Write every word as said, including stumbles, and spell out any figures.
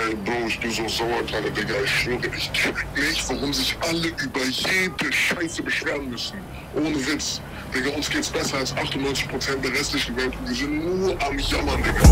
Ey, Bro, ich bin so sauer gerade, Digga. Ich schwöre, ich check nicht, warum sich alle über jede Scheiße beschweren müssen. Ohne Witz. Digga, uns geht's besser als achtundneunzig Prozent der restlichen Welt und wir sind nur am Jammern, Digga.